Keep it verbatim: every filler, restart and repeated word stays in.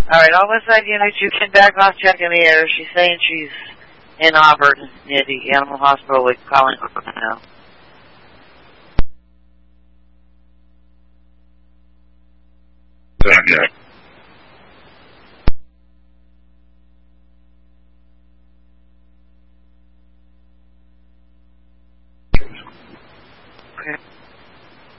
All right, all of a sudden, Unit two, Ken Backhouse check in the air. She's saying she's in Auburn near the animal hospital with Colin now. Yeah. Okay.